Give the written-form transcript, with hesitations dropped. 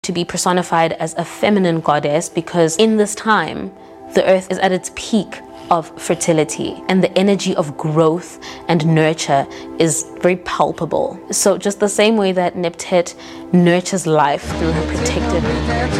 to be personified as a feminine goddess because in this time, the earth is at its peak of fertility and the energy of growth and nurture is very palpable. So just the same way that Niptet nurtures life through her protective